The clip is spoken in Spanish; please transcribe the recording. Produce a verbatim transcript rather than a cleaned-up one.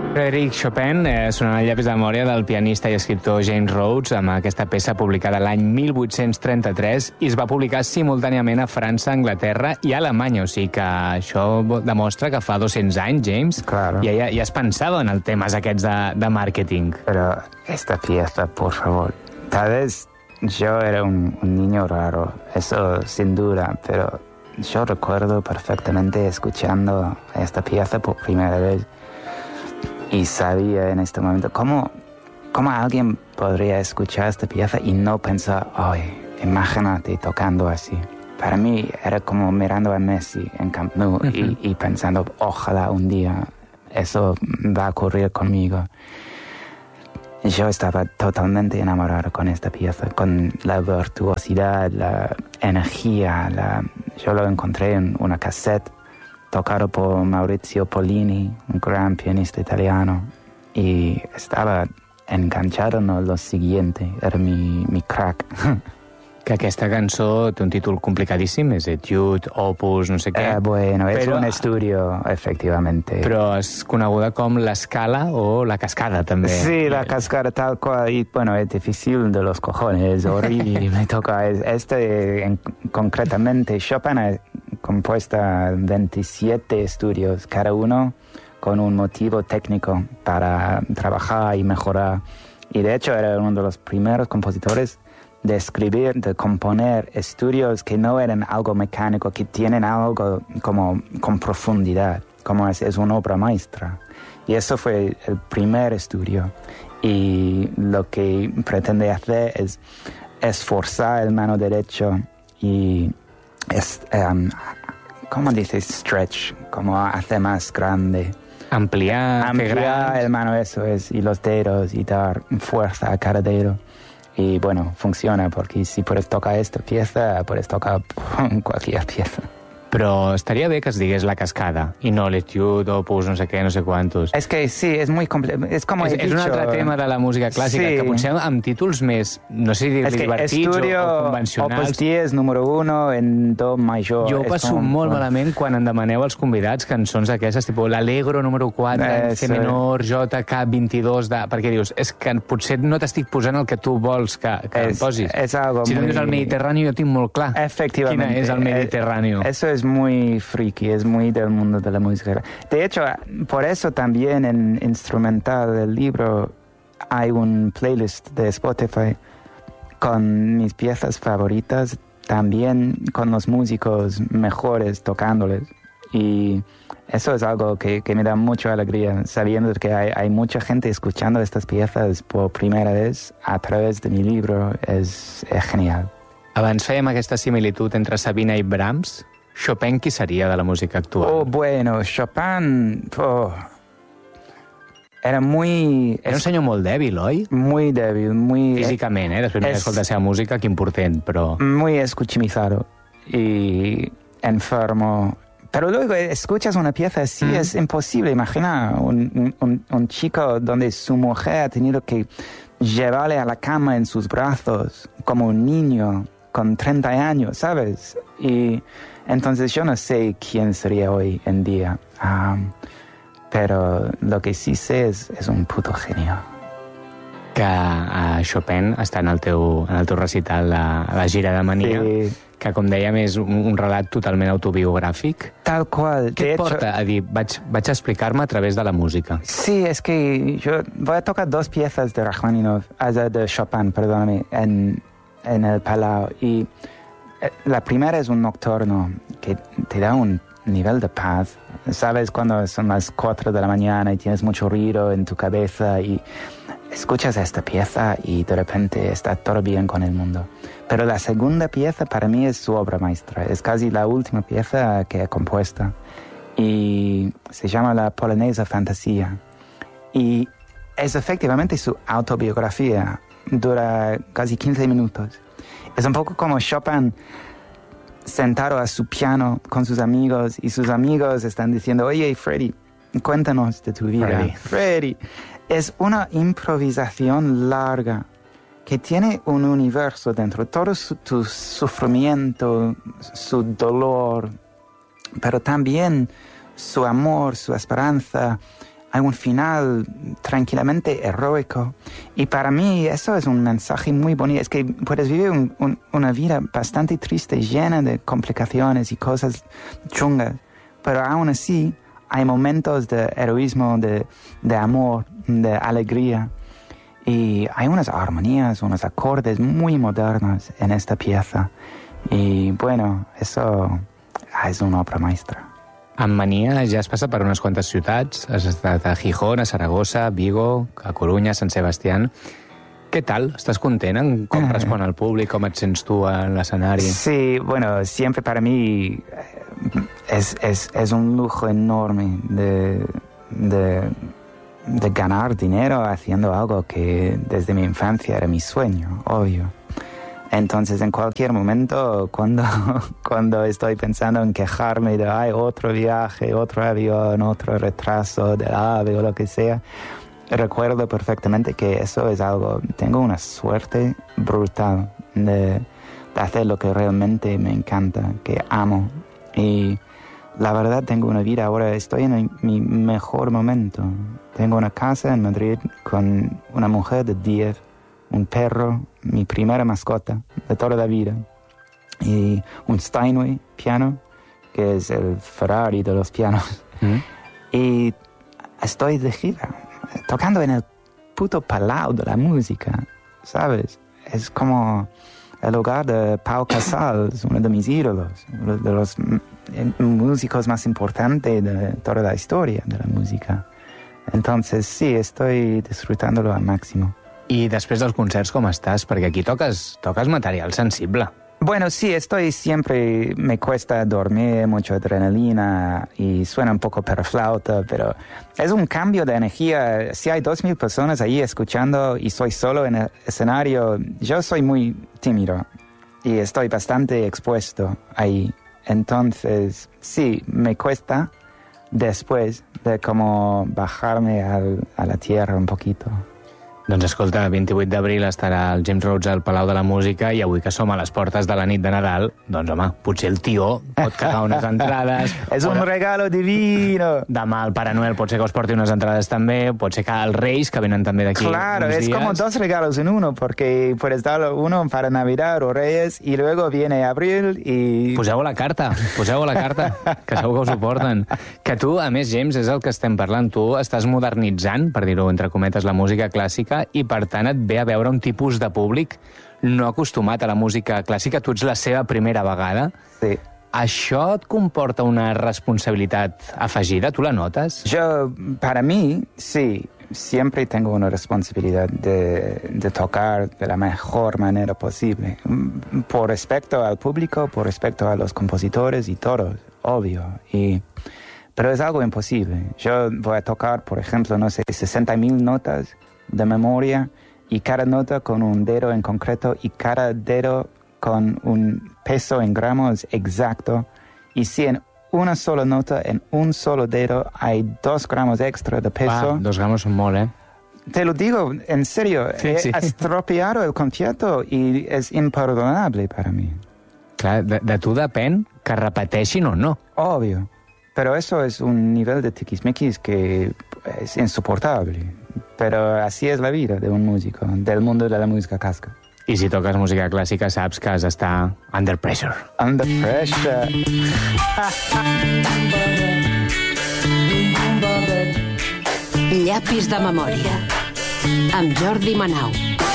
Frédéric Chopin, eh, sonant el llapis de memòria del pianista i escriptor James Rhodes, amb aquesta peça publicada l'any mil vuit-cents trenta-tres i es va publicar simultàniament a França, Anglaterra i Alemanya, o sigui que això demostra que fa dos-cents anys, James, claro. ja, ja, ja es pensava en els temes aquests de, de màrqueting. Pero esta pieza, por favor, tal vez yo era un, un niño raro, eso sin duda, pero yo recuerdo perfectamente escuchando esta pieza por primera vez. Y sabía en este momento cómo, cómo alguien podría escuchar esta pieza y no pensar, ay, imagínate tocando así. Para mí era como mirando a Messi en Camp Nou uh-huh. y, y pensando, ojalá un día eso va a ocurrir conmigo. Yo estaba totalmente enamorado con esta pieza, con la virtuosidad, la energía. La... Yo lo encontré en una cassette tocado por Maurizio Pollini, un gran pianista italiano, y estaba enganchado en lo siguiente, era mi, mi crack. Que aquesta cançó té un títol complicadíssim, és Etude, Opus, no sé què. Eh, bueno, es però, un estudio, efectivamente. Però és coneguda com l'escala o la cascada, també. Sí, la cascada tal cual, y bueno, es difícil de los cojones, horrible, me toca. Este, en, concretamente, Chopin ha compuesto veintisiete estudios, cada uno con un motivo técnico para trabajar y mejorar. Y de hecho era uno de los primeros compositores de escribir, de componer estudios que no eran algo mecánico, que tienen algo como con profundidad, como es, es una obra maestra. Y eso fue el primer estudio. Y lo que pretende hacer es esforzar el mano derecho y es, um, ¿cómo dices? Stretch, como hace más grande. Ampliar, Ampliar el mano, eso es, y los dedos y dar fuerza a cada dedo. Y bueno, funciona, porque si puedes tocar esta pieza, puedes tocar cualquier pieza. Però estaria bé que es digués la cascada i no l'Etude, Opus, no sé què, no sé quantos. Es que sí, es muy complejo. Es como és, he dicho, és un altre tema de la música clàssica, sí. Que potser amb títols més, no sé si dir-li divertits estudio, o, o convencionals. Opus diez, número uno, en do major. Jo ho passo com... molt malament quan em demaneu als convidats cançons d'aquestes, tipus l'Allegro número quatre, eh, C menor, J K vint-i-dos, de... perquè dius, és que potser no t'estic posant el que tu vols que, que es, em posis. Es algo si no muy... dius el Mediterrani, jo tinc molt clar Efectivamente. quina és el Mediterrani. Eso es muy friki, es muy del mundo de la música. De hecho, por eso también en instrumental del libro hay un playlist de Spotify con mis piezas favoritas, también con los músicos mejores tocándoles. Y eso es algo que, que me da mucha alegría, sabiendo que hay, hay mucha gente escuchando estas piezas por primera vez a través de mi libro. Es, es genial. Abans fèiem aquesta similitud entre Sabina i Brahms. Chopin, qui seria de la música actual? Oh, bueno, Chopin... Oh, era muy... Era un senyor molt dèbil, oi? Muy débil, muy... Físicament, eh? Després m'he escoltat la seva música, que important, però... Muy escuchimizado y enfermo. Pero luego escuchas una pieza así, mm. es imposible. Imagina un, un, un chico donde su mujer ha tenido que llevarle a la cama en sus brazos como un niño con treinta años, ¿sabes? Y entonces yo no sé quién sería hoy en día. Um, pero lo que sí sé es, es un puto genio. Que uh, Chopin està en el teu, en el teu recital a la, la gira de Mania, sí. Que com dèiem és un, un relat totalment autobiogràfic. Tal cual. Què et porta a dir, vaig, vaig a explicar-me a través de la música? Sí, es que yo voy a tocar dos piezas de Rachmaninoff, de Chopin, perdóname, en, en el Palau. Y la primera es un nocturno que te da un nivel de paz. Sabes cuando son las cuatro de la mañana y tienes mucho ruido en tu cabeza y escuchas esta pieza y de repente está todo bien con el mundo. Pero la segunda pieza para mí es su obra maestra. Es casi la última pieza que he compuesto. Y se llama La Polonesa Fantasía. Y es efectivamente su autobiografía. Dura casi quince minutos. Es un poco como Chopin sentado a su piano con sus amigos y sus amigos están diciendo, oye, Freddy, cuéntanos de tu vida. Freddy. Freddy. Es una improvisación larga que tiene un universo dentro, todo su, tu sufrimiento, su dolor, pero también su amor, su esperanza, hay un final tranquilamente heroico. Y para mí eso es un mensaje muy bonito. Es que puedes vivir un, un, una vida bastante triste, llena de complicaciones y cosas chungas, pero aún así hay momentos de heroísmo, de, de amor, de alegría. Y hay unas armonías, unos acordes muy modernos en esta pieza. Y bueno, eso és una obra maestra. Amb Mania ja has passat per unes quantes ciutats, has estat a Gijón, a Saragossa, a Vigo, a Coruña, a Sant Sebastián. Què tal? Estàs content en com eh. respon el públic, com et sents tu en l'escenari? Sí, bueno, siempre para mí es, es, es un lujo enorme de, de, de ganar dinero haciendo algo que desde mi infancia era mi sueño, obvio. Entonces, en cualquier momento, cuando, cuando estoy pensando en quejarme de ay, otro viaje, otro avión, otro retraso del ave o lo que sea, recuerdo perfectamente que eso es algo... Tengo una suerte brutal de, de hacer lo que realmente me encanta, que amo. Y la verdad, tengo una vida ahora, estoy en mi mejor momento. Tengo una casa en Madrid con una mujer de diez, un perro, mi primera mascota de toda la vida, y un Steinway piano, que es el Ferrari de los pianos. ¿Mm? Y estoy de gira, tocando en el puto Palau de la música, ¿sabes? Es como el hogar de Pau Casals, uno de mis ídolos, uno de los músicos más importantes de toda la historia de la música. Entonces, sí, estoy disfrutándolo al máximo. I després dels concerts, com estàs? Perquè aquí toques, toques material sensible. Bueno, sí, estoy siempre... Me cuesta dormir, mucha adrenalina y suena un poco periflauta, pero es un cambio de energía. Si hay dos mil personas ahí escuchando y soy solo en el escenario, yo soy muy tímido y estoy bastante expuesto ahí. Entonces, sí, me cuesta después de como bajarme al, a la tierra un poquito. Doncs escolta, vint-i-vuit d'abril estarà el James Rhodes al Palau de la Música i avui que som a les portes de la nit de Nadal, doncs home, potser el tió pot quedar unes entrades. És un regalo divino. Demà el Pare Noel pot ser que us porti unes entrades també, pot ser que els Reis, que venen també d'aquí claro, uns es dies. Como dos regalos en uno, porque puedes dar uno para Navidad o Reyes y luego viene abril y... Poseu la carta, poseu la carta, que segur que us ho porten. Que tu, a més, James, és el que estem parlant, tu estàs modernitzant, per dir-ho entre cometes, la música clàssica i per tant et ve a veure un tipus de públic no acostumat a la música clàssica. Tu ets la seva primera vegada. Sí. Això et comporta una responsabilitat afegida? Tu la notes? Yo, para mí, sí. Siempre tengo una responsabilidad de, de tocar de la mejor manera posible. Por respecto al público, por respecto a los compositores y todos, obvio. Y... Pero es algo imposible. Yo voy a tocar, por ejemplo, no sé, sesenta mil notas de memoria y cada nota con un dedo en concreto y cada dedo con un peso en gramos exacto. Y si en una sola nota, en un solo dedo, hay dos gramos extra de peso... Ah, dos gramos son molt, eh? Te lo digo, en serio, sí, he sí. estropeado el concierto y es imperdonable para mí. Clar, de, de tu depèn que repeteixin o no. Obvio. Pero eso es un nivel de tiquismiquis que es insoportable. Pero así es la vida de un músico, del mundo de la música clásica. I si toques música clàssica saps que has d'estar under pressure. Under pressure. Llapis de memòria, amb Jordi Manau.